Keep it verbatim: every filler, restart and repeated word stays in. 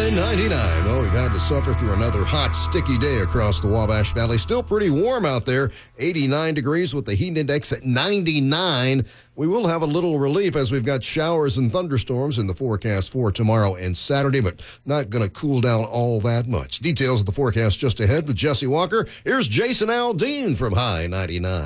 High ninety-nine. Well, we've had to suffer through another hot, sticky day across the Wabash Valley. Still pretty warm out there, eighty-nine degrees with the heat index at ninety-nine. We will have a little relief as we've got showers and thunderstorms in the forecast for tomorrow and Saturday, but not going to cool down all that much. Details of the forecast just ahead with Jesse Walker. Here's Jason Aldean from High ninety-nine.